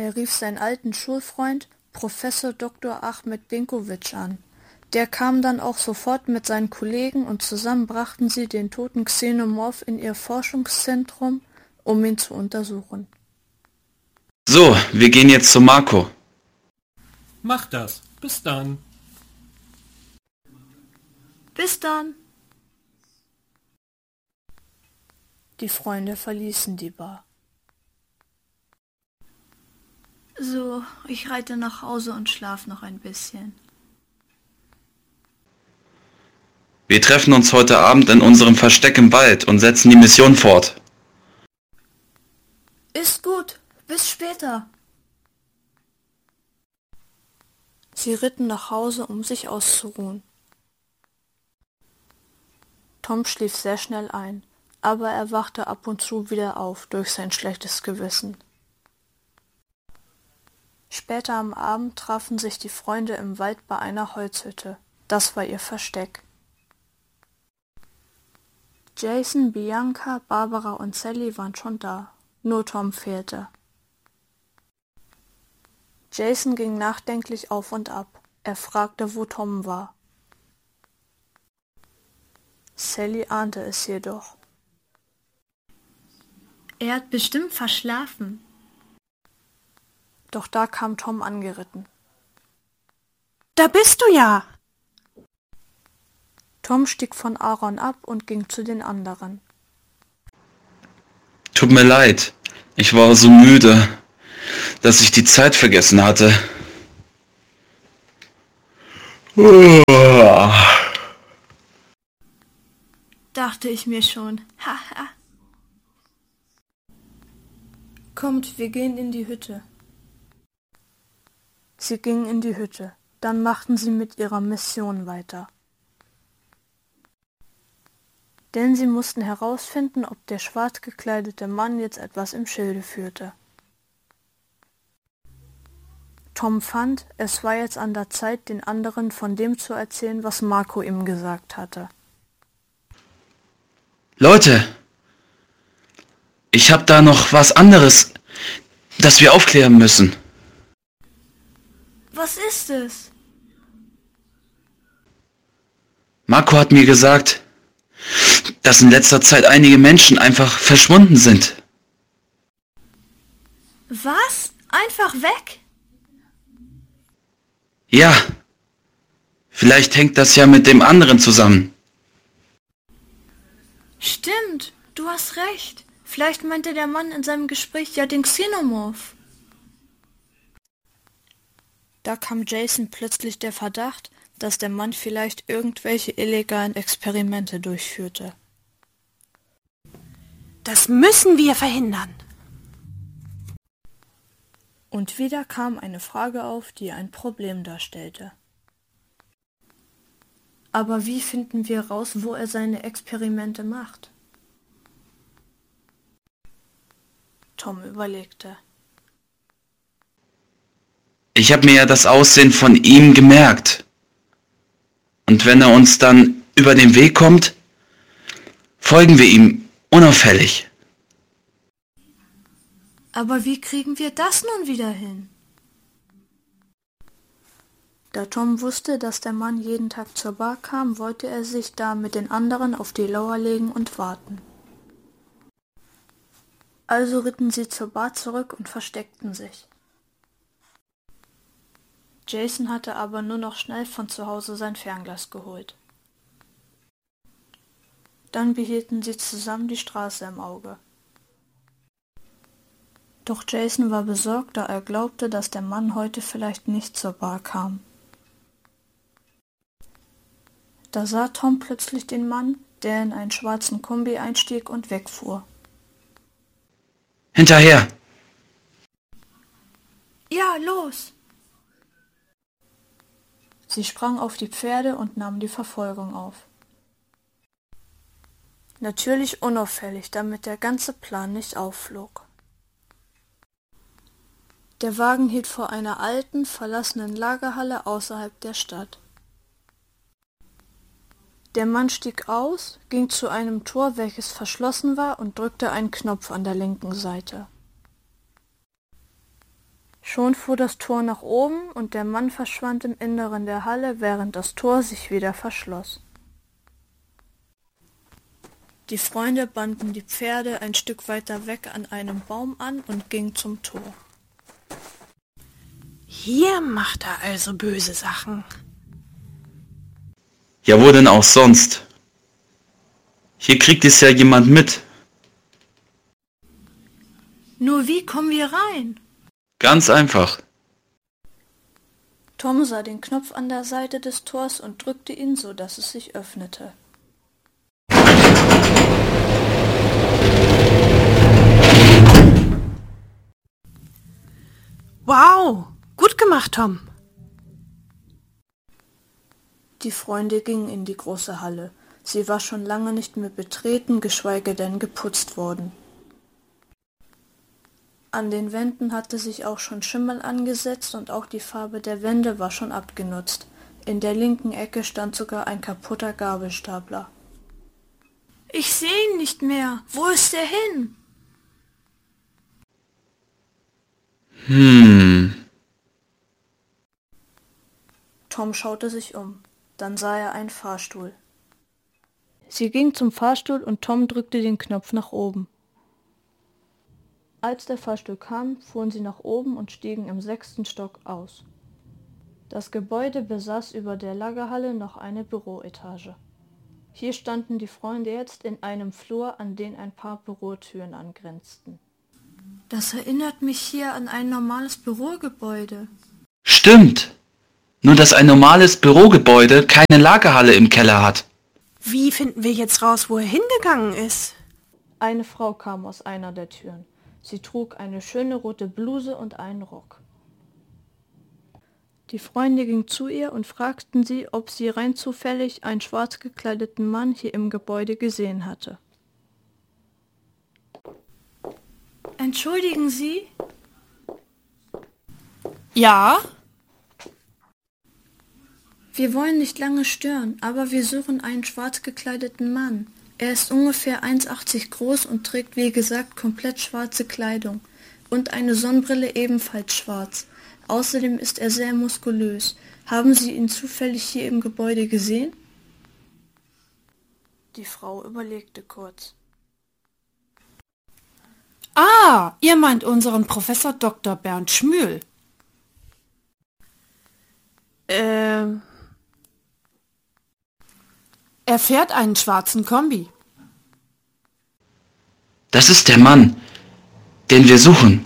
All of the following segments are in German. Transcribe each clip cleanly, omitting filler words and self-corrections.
Er rief seinen alten Schulfreund Professor Dr. Ahmed Binkowitsch an. Der kam dann auch sofort mit seinen Kollegen und zusammen brachten sie den toten Xenomorph in ihr Forschungszentrum, um ihn zu untersuchen. So, wir gehen jetzt zu Marco. Mach das. Bis dann. Bis dann! Die Freunde verließen die Bar. So, ich reite nach Hause und schlaf noch ein bisschen. Wir treffen uns heute Abend in unserem Versteck im Wald und setzen die Mission fort. Ist gut, bis später. Sie ritten nach Hause, um sich auszuruhen. Tom schlief sehr schnell ein, aber er wachte ab und zu wieder auf durch sein schlechtes Gewissen. Später am Abend trafen sich die Freunde im Wald bei einer Holzhütte. Das war ihr Versteck. Jason, Bianca, Barbara und Sally waren schon da. Nur Tom fehlte. Jason ging nachdenklich auf und ab. Er fragte, wo Tom war. Sally ahnte es jedoch. Er hat bestimmt verschlafen. Doch da kam Tom angeritten. Da bist du ja! Tom stieg von Aaron ab und ging zu den anderen. Tut mir leid, ich war so müde, dass ich die Zeit vergessen hatte. Dachte ich mir schon. Haha. Kommt, wir gehen in die Hütte. Sie gingen in die Hütte. Dann machten sie mit ihrer Mission weiter. Denn sie mussten herausfinden, ob der schwarz gekleidete Mann jetzt etwas im Schilde führte. Tom fand, es war jetzt an der Zeit, den anderen von dem zu erzählen, was Marco ihm gesagt hatte. Leute, ich hab da noch was anderes, das wir aufklären müssen. Was ist es? Marco hat mir gesagt, dass in letzter Zeit einige Menschen einfach verschwunden sind. Was? Einfach weg? Ja, vielleicht hängt das ja mit dem anderen zusammen. Stimmt, du hast recht. Vielleicht meinte der Mann in seinem Gespräch ja den Xenomorph. Da kam Jason plötzlich der Verdacht, dass der Mann vielleicht irgendwelche illegalen Experimente durchführte. Das müssen wir verhindern. Und wieder kam eine Frage auf, die ein Problem darstellte. Aber wie finden wir raus, wo er seine Experimente macht? Tom überlegte. Ich habe mir ja das Aussehen von ihm gemerkt. Und wenn er uns dann über den Weg kommt, folgen wir ihm unauffällig. Aber wie kriegen wir das nun wieder hin? Da Tom wusste, dass der Mann jeden Tag zur Bar kam, wollte er sich da mit den anderen auf die Lauer legen und warten. Also ritten sie zur Bar zurück und versteckten sich. Jason hatte aber nur noch schnell von zu Hause sein Fernglas geholt. Dann behielten sie zusammen die Straße im Auge. Doch Jason war besorgt, da er glaubte, dass der Mann heute vielleicht nicht zur Bar kam. Da sah Tom plötzlich den Mann, der in einen schwarzen Kombi einstieg und wegfuhr. Hinterher! Ja, los! Sie sprang auf die Pferde und nahm die Verfolgung auf. Natürlich unauffällig, damit der ganze Plan nicht aufflog. Der Wagen hielt vor einer alten, verlassenen Lagerhalle außerhalb der Stadt. Der Mann stieg aus, ging zu einem Tor, welches verschlossen war, und drückte einen Knopf an der linken Seite. Schon fuhr das Tor nach oben und der Mann verschwand im Inneren der Halle, während das Tor sich wieder verschloss. Die Freunde banden die Pferde ein Stück weiter weg an einem Baum an und gingen zum Tor. Hier macht er also böse Sachen. Ja, wo denn auch sonst? Hier kriegt es ja jemand mit. Nur wie kommen wir rein? Ganz einfach. Tom sah den Knopf an der Seite des Tors und drückte ihn, so dass es sich öffnete. Wow, gut gemacht, Tom. Die Freunde gingen in die große Halle. Sie war schon lange nicht mehr betreten, geschweige denn geputzt worden. An den Wänden hatte sich auch schon Schimmel angesetzt und auch die Farbe der Wände war schon abgenutzt. In der linken Ecke stand sogar ein kaputter Gabelstapler. Ich sehe ihn nicht mehr. Wo ist er hin? Tom schaute sich um. Dann sah er einen Fahrstuhl. Sie ging zum Fahrstuhl und Tom drückte den Knopf nach oben. Als der Fahrstuhl kam, fuhren sie nach oben und stiegen im 6. Stock aus. Das Gebäude besaß über der Lagerhalle noch eine Büroetage. Hier standen die Freunde jetzt in einem Flur, an den ein paar Bürotüren angrenzten. Das erinnert mich hier an ein normales Bürogebäude. Stimmt. Nur dass ein normales Bürogebäude keine Lagerhalle im Keller hat. Wie finden wir jetzt raus, wo er hingegangen ist? Eine Frau kam aus einer der Türen. Sie trug eine schöne rote Bluse und einen Rock. Die Freunde gingen zu ihr und fragten sie, ob sie rein zufällig einen schwarz gekleideten Mann hier im Gebäude gesehen hatte. Entschuldigen Sie? Ja? Wir wollen nicht lange stören, aber wir suchen einen schwarz gekleideten Mann. Er ist ungefähr 1,80 groß und trägt, wie gesagt, komplett schwarze Kleidung und eine Sonnenbrille ebenfalls schwarz. Außerdem ist er sehr muskulös. Haben Sie ihn zufällig hier im Gebäude gesehen? Die Frau überlegte kurz. Ah, ihr meint unseren Professor Dr. Bernd Schmühl. Er fährt einen schwarzen Kombi. Das ist der Mann, den wir suchen.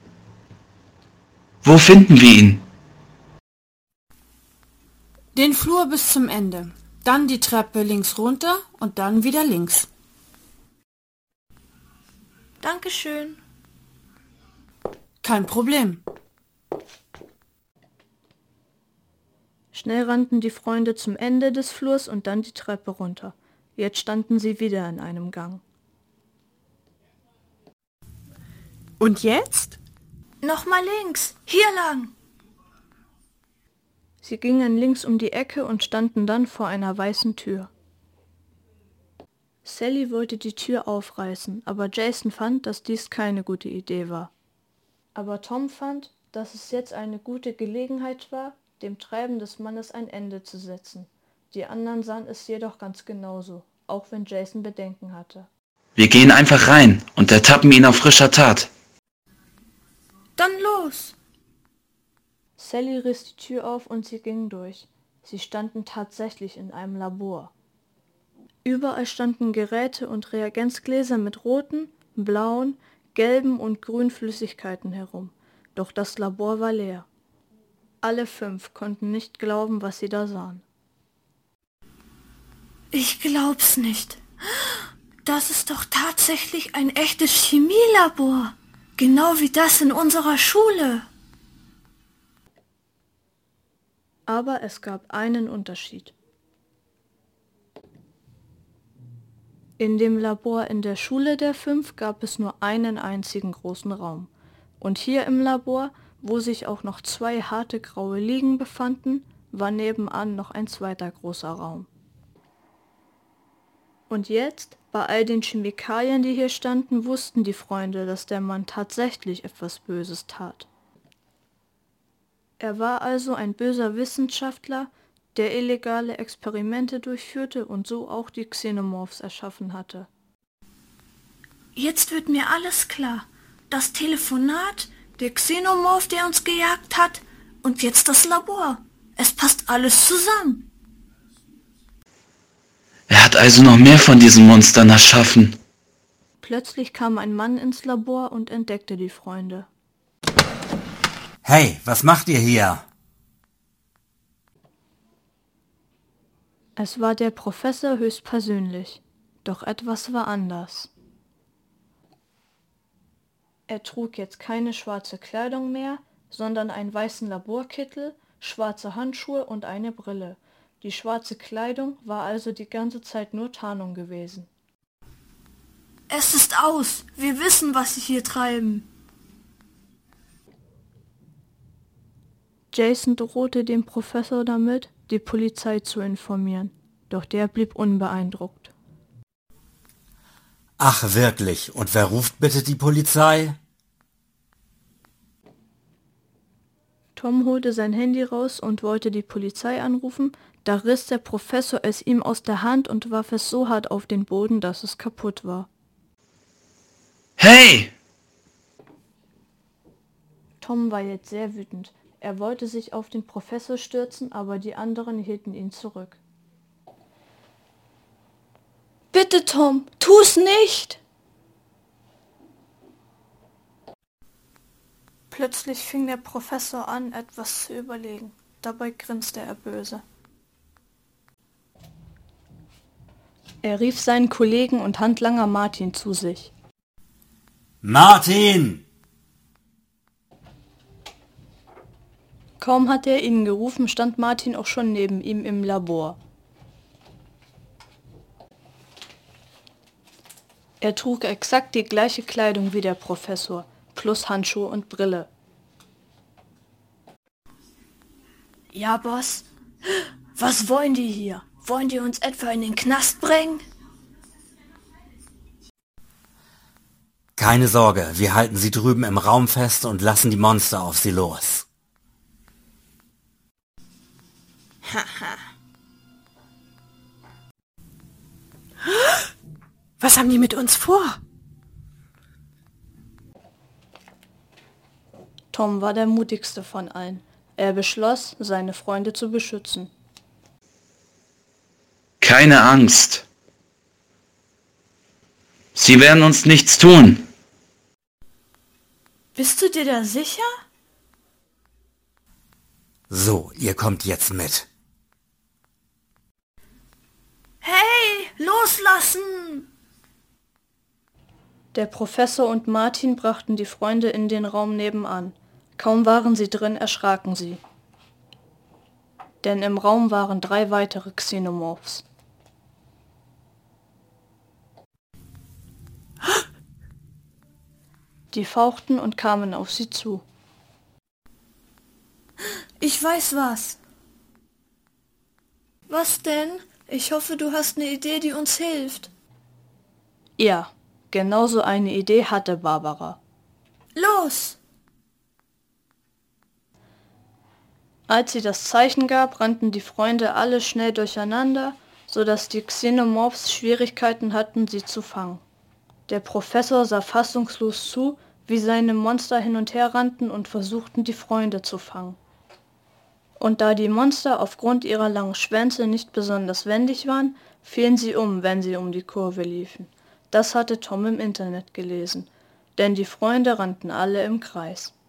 Wo finden wir ihn? Den Flur bis zum Ende. Dann die Treppe links runter und dann wieder links. Dankeschön. Kein Problem. Schnell rannten die Freunde zum Ende des Flurs und dann die Treppe runter. Jetzt standen sie wieder in einem Gang. Und jetzt? Nochmal links, hier lang. Sie gingen links um die Ecke und standen dann vor einer weißen Tür. Sally wollte die Tür aufreißen, aber Jason fand, dass dies keine gute Idee war. Aber Tom fand, dass es jetzt eine gute Gelegenheit war, dem Treiben des Mannes ein Ende zu setzen. Die anderen sahen es jedoch ganz genauso, auch wenn Jason Bedenken hatte. Wir gehen einfach rein und ertappen ihn auf frischer Tat. Dann los! Sally riss die Tür auf und sie gingen durch. Sie standen tatsächlich in einem Labor. Überall standen Geräte und Reagenzgläser mit roten, blauen, gelben und grünen Flüssigkeiten herum. Doch das Labor war leer. Alle 5 konnten nicht glauben, was sie da sahen. Ich glaub's nicht. Das ist doch tatsächlich ein echtes Chemielabor. Genau wie das in unserer Schule. Aber es gab einen Unterschied. In dem Labor in der Schule der 5 gab es nur einen einzigen großen Raum. Und hier im Labor, wo sich auch noch 2 harte graue Liegen befanden, war nebenan noch ein zweiter großer Raum. Und jetzt, bei all den Chemikalien, die hier standen, wussten die Freunde, dass der Mann tatsächlich etwas Böses tat. Er war also ein böser Wissenschaftler, der illegale Experimente durchführte und so auch die Xenomorphs erschaffen hatte. Jetzt wird mir alles klar. Das Telefonat, der Xenomorph, der uns gejagt hat, und jetzt das Labor. Es passt alles zusammen. Er hat also noch mehr von diesen Monstern erschaffen. Plötzlich kam ein Mann ins Labor und entdeckte die Freunde. Hey, was macht ihr hier? Es war der Professor höchstpersönlich, doch etwas war anders. Er trug jetzt keine schwarze Kleidung mehr, sondern einen weißen Laborkittel, schwarze Handschuhe und eine Brille. Die schwarze Kleidung war also die ganze Zeit nur Tarnung gewesen. Es ist aus. Wir wissen, was sie hier treiben. Jason drohte dem Professor damit, die Polizei zu informieren, doch der blieb unbeeindruckt. Ach wirklich, und wer ruft bitte die Polizei? Tom holte sein Handy raus und wollte die Polizei anrufen, da riss der Professor es ihm aus der Hand und warf es so hart auf den Boden, dass es kaputt war. Hey! Tom war jetzt sehr wütend. Er wollte sich auf den Professor stürzen, aber die anderen hielten ihn zurück. Bitte, Tom, tu's nicht! Plötzlich fing der Professor an, etwas zu überlegen. Dabei grinste er böse. Er rief seinen Kollegen und Handlanger Martin zu sich. Martin! Kaum hatte er ihn gerufen, stand Martin auch schon neben ihm im Labor. Er trug exakt die gleiche Kleidung wie der Professor, plus Handschuhe und Brille. Ja, Boss. Was wollen die hier? Wollen die uns etwa in den Knast bringen? Keine Sorge, wir halten sie drüben im Raum fest und lassen die Monster auf sie los. Haha. Was haben die mit uns vor? Tom war der mutigste von allen. Er beschloss, seine Freunde zu beschützen. Keine Angst. Sie werden uns nichts tun. Bist du dir da sicher? So, ihr kommt jetzt mit. Hey, loslassen! Der Professor und Martin brachten die Freunde in den Raum nebenan. Kaum waren sie drin, erschraken sie. Denn im Raum waren 3 weitere Xenomorphs. Die fauchten und kamen auf sie zu. Ich weiß was. Was denn? Ich hoffe, du hast eine Idee, die uns hilft. Ja, genauso eine Idee hatte Barbara. Los! Als sie das Zeichen gab, rannten die Freunde alle schnell durcheinander, sodass die Xenomorphs Schwierigkeiten hatten, sie zu fangen. Der Professor sah fassungslos zu, wie seine Monster hin und her rannten und versuchten, die Freunde zu fangen. Und da die Monster aufgrund ihrer langen Schwänze nicht besonders wendig waren, fielen sie um, wenn sie um die Kurve liefen. Das hatte Tom im Internet gelesen, denn die Freunde rannten alle im Kreis.